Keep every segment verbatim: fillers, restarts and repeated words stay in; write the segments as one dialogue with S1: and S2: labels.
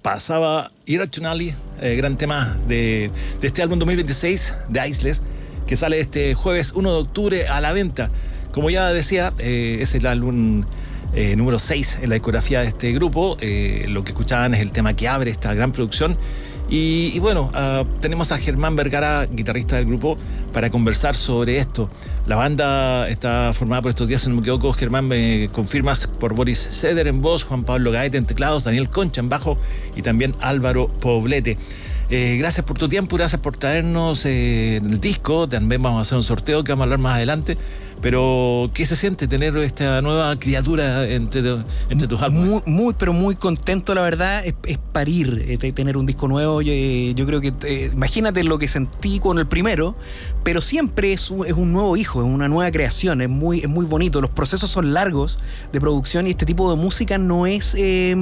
S1: pasaba Irrationally, eh, gran tema de, de este álbum dos mil veintiséis de Iceless, que sale este jueves uno de octubre a la venta. Como ya decía, eh, es el álbum eh, número seis en la discografía de este grupo. Eh, lo que escuchaban es el tema que abre esta gran producción. Y, y bueno, uh, tenemos a Germán Vergara, guitarrista del grupo, para conversar sobre esto. La banda está formada por estos días, si no me equivoco, Germán, me confirmas, por Boris Ceder en voz, Juan Pablo Gaete en teclados, Daniel Concha en bajo y también Álvaro Poblete. Eh, gracias por tu tiempo, gracias por traernos eh, el disco. También vamos a hacer un sorteo que vamos a hablar más adelante. Pero, ¿qué se siente tener esta nueva criatura entre, entre tus álbumes?
S2: Muy, muy, pero muy contento, la verdad. Es, es parir, eh, tener un disco nuevo. Yo, eh, yo creo que, eh, imagínate lo que sentí con el primero, pero siempre es un, es un nuevo hijo, es una nueva creación, es muy, es muy bonito. Los procesos son largos de producción y este tipo de música no es, eh,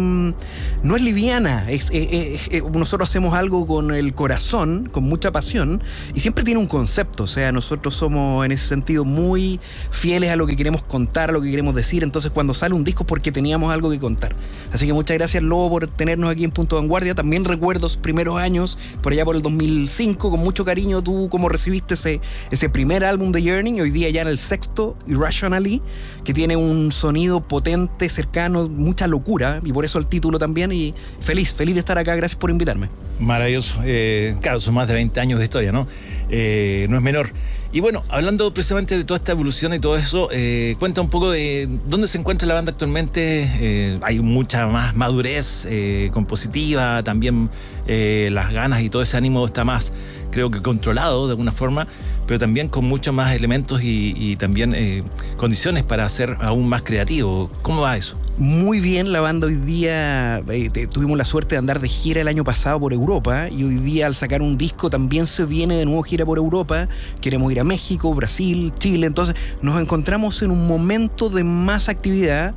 S2: no es liviana. Es, eh, eh, nosotros hacemos algo con el corazón, con mucha pasión, y siempre tiene un concepto. O sea, nosotros somos en ese sentido muy fieles a lo que queremos contar, a lo que queremos decir. Entonces, cuando sale un disco es porque teníamos algo que contar. Así que muchas gracias, Lobo, por tenernos aquí en Punto Vanguardia. También recuerdo los primeros años, por allá por el dos mil cinco, con mucho cariño, tú cómo recibiste ese, ese primer álbum de Yearning, y hoy día ya en el sexto, Irrationally, que tiene un sonido potente, cercano, mucha locura, y por eso el título también. Y feliz, feliz de estar acá. Gracias por invitarme.
S1: Maravilloso. Eh, claro, son más de veinte años de historia, ¿no? Eh, no es menor. Y bueno, hablando precisamente de toda esta evolución y todo eso, eh, cuenta un poco de dónde se encuentra la banda actualmente. Eh, hay mucha más madurez eh, compositiva, también eh, las ganas y todo ese ánimo está más, creo que controlado de alguna forma, pero también con muchos más elementos y, y también eh, condiciones para ser aún más creativo. ¿Cómo va eso?
S2: Muy bien, la banda hoy día, eh, tuvimos la suerte de andar de gira el año pasado por Europa, y hoy día al sacar un disco también se viene de nuevo gira por Europa. Queremos ir a México, Brasil, Chile. Entonces nos encontramos en un momento de más actividad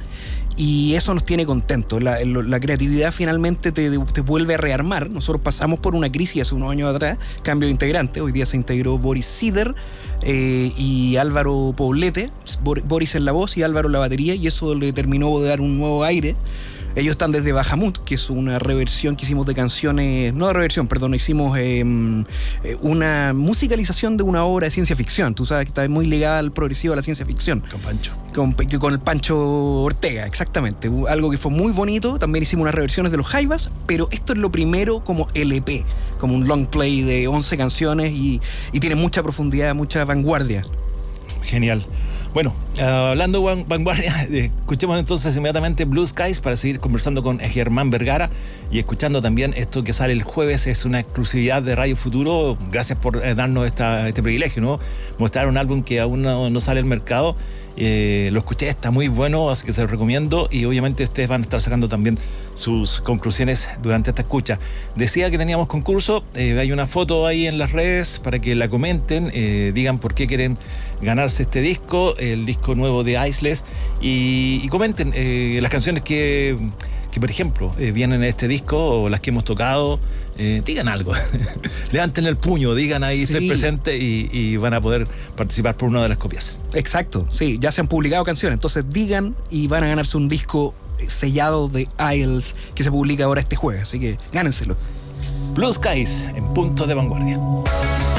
S2: y eso nos tiene contentos. La, la creatividad finalmente te, te vuelve a rearmar. Nosotros pasamos por una crisis hace unos años atrás, cambio de integrante. Hoy día se integró Boris Ceder eh, y Álvaro Poblete, Boris en la voz y Álvaro en la batería, y eso le terminó de dar un nuevo aire. Ellos están desde Bahamut, que es una reversión que hicimos de canciones, no de reversión, perdón, hicimos eh, una musicalización de una obra de ciencia ficción. Tú sabes que está muy ligada al progresivo de la ciencia ficción.
S1: Con Pancho.
S2: Con, con el Pancho Ortega, exactamente. Algo que fue muy bonito. También hicimos unas reversiones de los Jaivas, pero esto es lo primero como L P, como un long play de once canciones y, y tiene mucha profundidad, mucha vanguardia.
S1: Genial. Bueno, uh, hablando de vanguardia, escuchemos entonces inmediatamente Blue Skies para seguir conversando con Germán Vergara y escuchando también esto que sale el jueves. Es una exclusividad de Radio Futuro. Gracias por eh, darnos esta, este privilegio, ¿no? Mostrar un álbum que aún no, no sale al mercado. Eh, lo escuché, está muy bueno, así que se lo recomiendo, y obviamente ustedes van a estar sacando también sus conclusiones durante esta escucha. Decía que teníamos concurso, eh, hay una foto ahí en las redes para que la comenten, eh, digan por qué quieren ganarse este disco, el disco nuevo de Iceless, y, y comenten eh, las canciones que, que por ejemplo, eh, vienen en este disco o las que hemos tocado. Eh, digan algo, levanten el puño, digan ahí, sí, estoy presente, y, y van a poder participar por una de las copias.
S2: Exacto, sí, ya se han publicado canciones, entonces digan y van a ganarse un disco sellado de Iceless que se publica ahora este jueves, así que gánenselo.
S1: Blue Skies en Punto de Vanguardia.